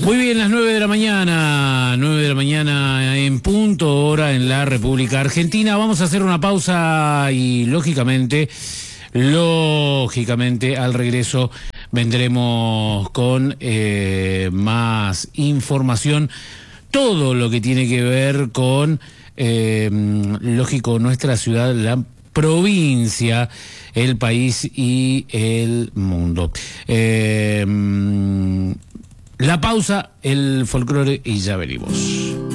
Muy bien, las 9 de la mañana, 9 de la mañana en punto hora en la República Argentina. Vamos a hacer una pausa y lógicamente al regreso vendremos con más información. Todo lo que tiene que ver con, lógico, nuestra ciudad, la provincia, el país y el mundo. La pausa, el folclore y ya venimos.